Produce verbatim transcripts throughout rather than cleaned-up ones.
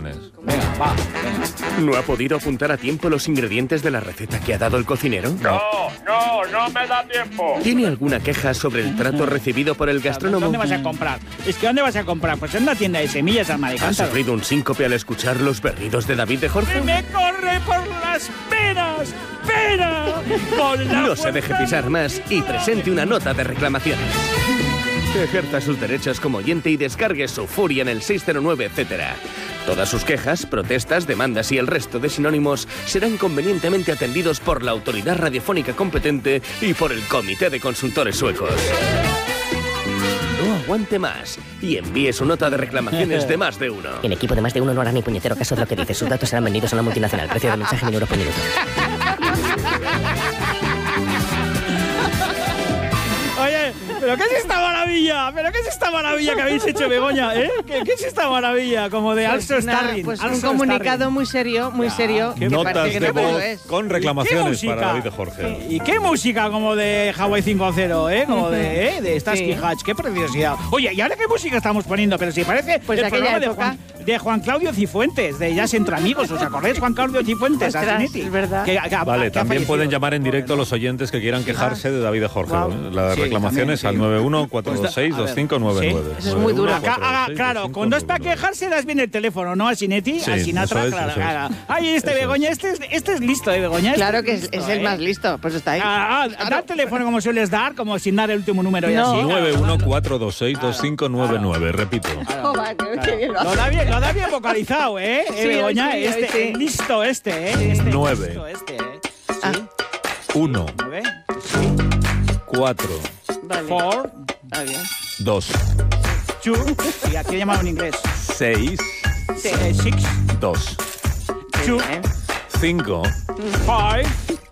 reclamaciones. Venga, va. Venga. ¿No ha podido apuntar a tiempo los ingredientes de la receta que ha dado el cocinero? No, no, no me da tiempo. ¿Tiene alguna queja sobre el trato recibido por el gastrónomo? ¿Dónde vas a comprar? Es que ¿dónde vas a comprar? Pues en una tienda de semillas al ¿Ha Maricántaro. sufrido un síncope al escuchar los berridos de David de Jorge? ¡Me corre por las penas! ¡Pena! Con la No se deje fuerza pisar más y presente una nota de reclamaciones. Ejerza sus derechos como oyente y descargue su furia en el seis cero nueve, etcétera. Todas sus quejas, protestas, demandas y el resto de sinónimos serán convenientemente atendidos por la autoridad radiofónica competente y por el Comité de Consultores Suecos. No aguante más y envíe su nota de reclamaciones de más de uno. El equipo de más de uno no hará ni puñetero caso de lo que dice. Sus datos serán vendidos a una multinacional. Precio del mensaje mil euros por minuto. Oye, ¿pero qué es esta maravilla? ¿Pero qué es esta maravilla que habéis hecho, Begoña? ¿Eh? ¿Qué, qué es esta maravilla? Como de Pues Also nada, Starling. Pues Also un comunicado Starling. muy serio, muy serio. que Notas parece que de no, pero voz lo es. con ¿Y reclamaciones qué para música? David de Jorge. ¿Y qué música como de Hawaii cinco cero, eh? Como de, ¿eh? de Starsky Sí. Hutch. ¡Qué preciosidad! Oye, ¿y ahora qué música estamos poniendo? Pero si parece Pues el de aquella programa de época. Juan, de Juan Claudio Cifuentes, de Jazz Entre Amigos. ¿Os acordáis? Juan Claudio Cifuentes. Ostras, Asinetti. es verdad. Que- que- que Vale, ha también fallecido. pueden llamar en directo los oyentes que quieran quejarse de David de Jorge. Guau. Las Sí, reclamaciones también, sí. al nueve uno cuatro dos seis dos cinco nueve nueve. Eso es muy duro. Acá, ah, claro, cuando es para quejarse das bien el teléfono, ¿no? A Sinetti, Sí, a Sinatra, eso es, claro, eso es. claro. Ay, este Eso Begoña, este es, este es listo, ¿eh, Begoña? Este Claro que es, listo, es el ¿eh? más listo, pues está ahí. Ah, ah, da el teléfono como sueles dar, como sin dar el último número y No. así. nueve uno cuatro dos seis dos cinco nueve nueve, repito. Joder, qué- qué bien lo hace. Lo da bien, lo da bien vocalizado, ¿eh? Sí, eh Begoña, hoy sí, hoy este, sí. listo este, ¿eh? Este, Nueve. listo este, ¿eh? Ah, uno, ¿Nueve? cuatro, vale. Four, Está bien. dos, two, y aquí llamado en inglés. seis, Sí. Eh, six, dos, two, ¿Eh? cinco, five,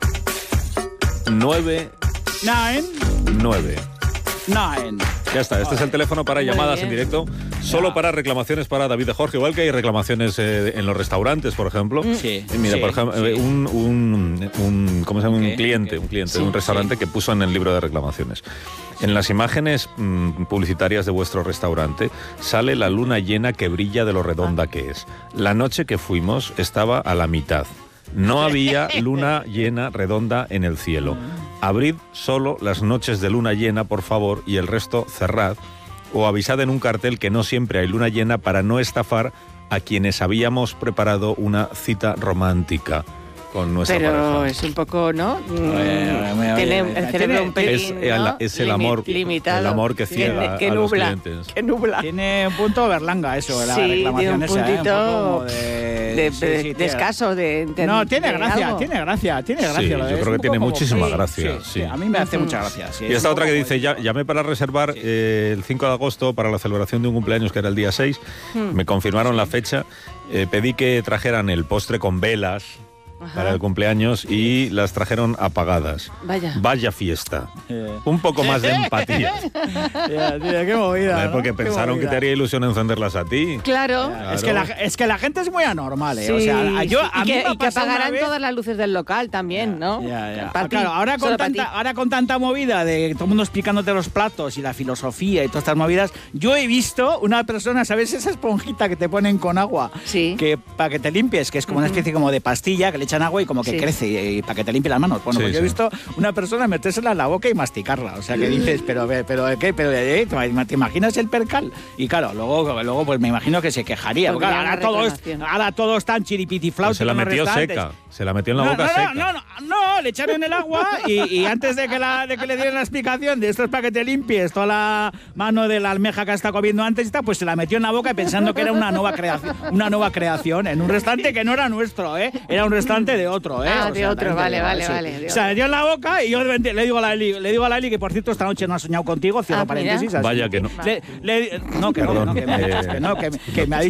nueve, nine, nueve. nine. Ya está, este es el teléfono para Muy llamadas bien. en directo, solo Ya. para reclamaciones para David de Jorge, igual que hay reclamaciones eh, en los restaurantes, por ejemplo. Sí, Y mira, sí, por ejemplo, sí. eh, un, un, un- ¿cómo se llama? Un ¿Qué? cliente, ¿Qué? un cliente Sí, de un restaurante sí. que puso en el libro de reclamaciones. En las imágenes mm, publicitarias de vuestro restaurante sale la luna llena que brilla de lo redonda que es. La noche que fuimos estaba a la mitad. No había luna llena redonda en el cielo. Abrid solo las noches de luna llena, por favor, y el resto cerrad. O avisad en un cartel que no siempre hay luna llena para no estafar a quienes habíamos preparado una cita romántica con nuestra Pero pareja. es un poco, ¿no? Mm, Oye, oye, Tiene oye, el cerebro tiene- un pelín, Es el- ¿no? es el Limi- amor- limitado. el amor que ciega que a los nubla, clientes. que nubla. Tiene un punto berlanga eso, de la Sí, tiene reclamación un esa, ¿eh? Un puntito poco como de... de, sí, de- sí, de tiene- escaso de, de- No, tiene de gracia, algo. tiene gracia, tiene Sí, gracia. yo lo de- es creo un que tiene poco como- muchísima sí, gracia, sí, sí. A mí me hace Ujú. mucha gracia. sí, Y es esta un otra que poco dice, ya, llamé para reservar eh, el cinco de agosto para la celebración de un cumpleaños que era el día seis, Hmm. me confirmaron la fecha, eh, pedí que trajeran el postre con velas Ajá. para el cumpleaños y las trajeron apagadas. Vaya. Vaya fiesta. Eh. Un poco más de empatía. Ya, tío, qué movida, Joder, ¿no? porque Qué pensaron que movida. te haría ilusión encenderlas a ti. Claro. Claro. Es que, la, es que la gente es muy anormal, ¿eh? Sí, o sea, yo, sí. a y mí que, me ha y que pasado una apagarán vez- todas las luces del local también, ¿no? Ya, ya. Pa' Ah, ti, claro, ahora con, solo pa' tanta, ti. ahora con tanta movida de todo el mundo explicándote los platos y la filosofía y todas estas movidas, yo he visto una persona, ¿sabes? Esa esponjita que te ponen con agua, Sí. que para que te limpies, que es como una especie como de pastilla que le echan agua y como que Sí. crece y, y para que te limpie las manos. Bueno, Sí, pues yo he sí. visto una persona metérsela en la boca y masticarla. O sea, que dices, pero, pero, ¿qué? Pero, ¿eh? ¿Te imaginas el percal? Y claro, luego, luego pues me imagino que se quejaría. Porque, Pondría claro, una ahora, todo es, reclamación. ahora todo es tan chiripitiflauta. Se la en los metió restaurantes. seca. Se la metió en la No, boca no, seca. no, no, no, no, le echaron el agua y, y antes de que, la, de que le dieran la explicación de esto es para que te limpies toda la mano de la almeja que has estado comiendo antes y tal, pues se la metió en la boca pensando que era una nueva creación, una nueva creación en un restaurante que no era nuestro, ¿eh? Era un restaurante de otro, ¿eh? Ah, O de sea, otro, también te vale, digo, vale, sí. vale, de Se la metió en la boca y yo de repente le digo a la Eli, le digo a la Eli que por cierto esta noche no ha soñado contigo, cierro Ah, mira. paréntesis. así. Vaya que no. Le- le- no, que no, que no, que me, Perdón, que no, que, que me ha